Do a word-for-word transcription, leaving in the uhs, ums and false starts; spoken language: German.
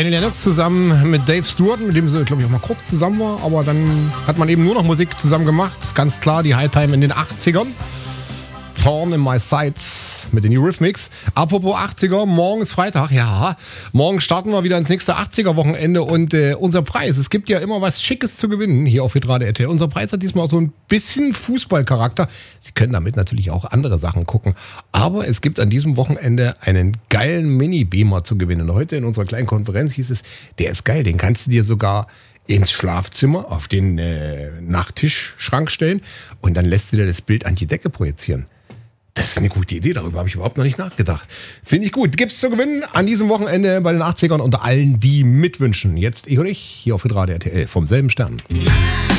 Annie Lennox zusammen mit Dave Stewart, mit dem sie, glaube ich, auch mal kurz zusammen war, aber dann hat man eben nur noch Musik zusammen gemacht. Ganz klar die High Time in den achtzigern. Thorn in My Sights mit den Eurythmics. Apropos achtziger, morgen ist Freitag, ja. Morgen starten wir wieder ins nächste achtziger-Wochenende und äh, unser Preis, es gibt ja immer was Schickes zu gewinnen hier auf Hitradio R T L. Unser Preis hat diesmal auch so ein bisschen Fußballcharakter. Sie können damit natürlich auch andere Sachen gucken. Aber es gibt an diesem Wochenende einen geilen Mini-Beamer zu gewinnen. Heute in unserer kleinen Konferenz hieß es, der ist geil, den kannst du dir sogar ins Schlafzimmer auf den äh, Nachttischschrank stellen und dann lässt du dir das Bild an die Decke projizieren. Das ist eine gute Idee, darüber habe ich überhaupt noch nicht nachgedacht. Finde ich gut. Gibt's zu gewinnen an diesem Wochenende bei den achtzigern unter allen, die mitwünschen. Jetzt ich und ich hier auf Hitradio R T L vom selben Stern.